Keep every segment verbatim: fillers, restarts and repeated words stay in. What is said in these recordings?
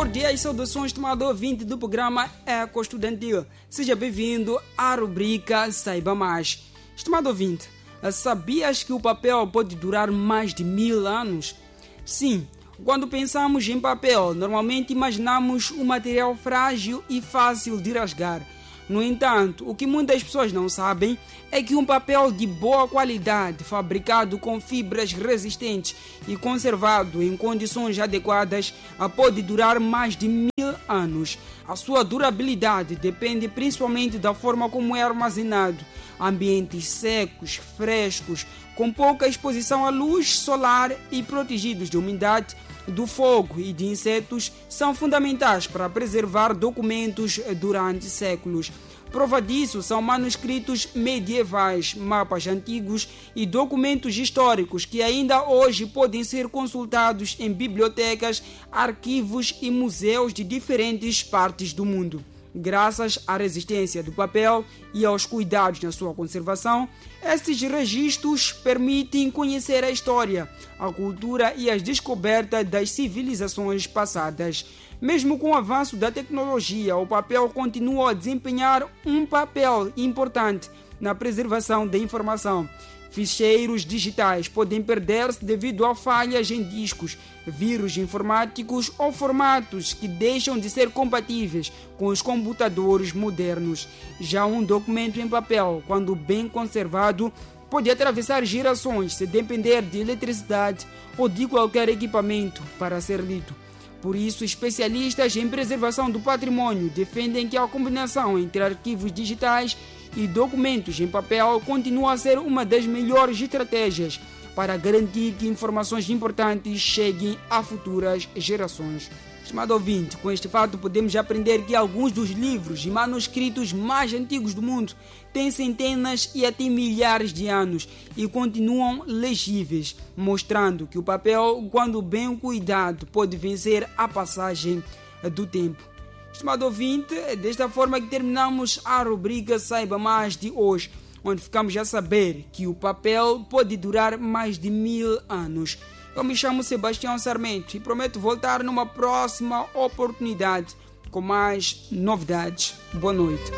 cordiais saudações, estimado ouvinte do programa Eco Estudantil. Seja bem-vindo à rubrica Saiba Mais. Estimado ouvinte, sabias que o papel pode durar mais de mil anos? Sim, quando pensamos em papel, normalmente imaginamos um material frágil e fácil de rasgar. No entanto, o que muitas pessoas não sabem é que um papel de boa qualidade, fabricado com fibras resistentes e conservado em condições adequadas, pode durar mais de mil anos. A sua durabilidade depende principalmente da forma como é armazenado. Ambientes secos, frescos, com pouca exposição à luz solar e protegidos de umidade, do fogo e de insetos são fundamentais para preservar documentos durante séculos. Prova disso são manuscritos medievais, mapas antigos e documentos históricos que ainda hoje podem ser consultados em bibliotecas, arquivos e museus de diferentes partes do mundo. Graças à resistência do papel e aos cuidados na sua conservação, esses registros permitem conhecer a história, a cultura e as descobertas das civilizações passadas. Mesmo com o avanço da tecnologia, o papel continua a desempenhar um papel importante na preservação da informação. Ficheiros digitais podem perder-se devido a falhas em discos, vírus informáticos ou formatos que deixam de ser compatíveis com os computadores modernos. Já um documento em papel, quando bem conservado, pode atravessar gerações sem depender de eletricidade ou de qualquer equipamento para ser lido. Por isso, especialistas em preservação do patrimônio defendem que a combinação entre arquivos digitais e documentos em papel continua a ser uma das melhores estratégias para garantir que informações importantes cheguem a futuras gerações. Estimado ouvinte, com este fato podemos aprender que alguns dos livros e manuscritos mais antigos do mundo têm centenas e até milhares de anos e continuam legíveis, mostrando que o papel, quando bem cuidado, pode vencer a passagem do tempo. Estimado ouvinte, é desta forma que terminamos a rubrica Saiba Mais de hoje, onde ficamos a saber que o papel pode durar mais de mil anos. Eu me chamo Sebastião Sarmento e prometo voltar numa próxima oportunidade com mais novidades. Boa noite.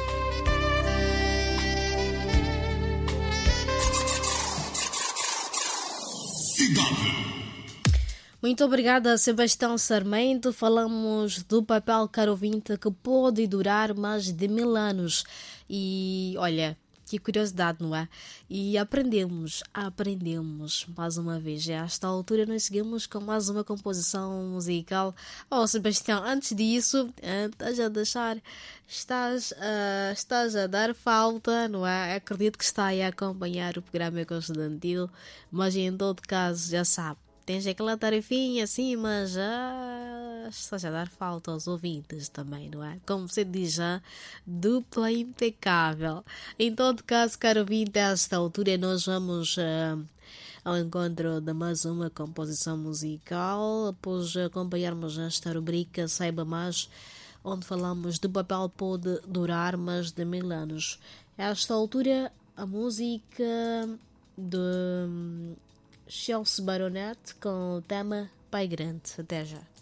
Muito obrigada, Sebastião Sarmento. Falamos do papel, caro ouvinte, que pode durar mais de mil anos. E olha, que curiosidade, não é? E aprendemos, aprendemos mais uma vez. A esta altura nós seguimos com mais uma composição musical. Oh, Sebastião, antes disso, estás a deixar, estás, uh, estás a dar falta, não é? Acredito que está aí a acompanhar o programa Eco Estudantil, mas em todo caso, já sabe. Tens aquela tarefinha assim, mas já estás a dar falta aos ouvintes também, não é? Como você diz, já, dupla impecável. Em todo caso, caro ouvinte, a esta altura nós vamos uh, ao encontro de mais uma composição musical, após acompanharmos esta rubrica Saiba Mais, onde falamos do papel pode durar mais de mil anos. A esta altura, a música de Chelsea Baronet com o tema Pai Grande. Até já.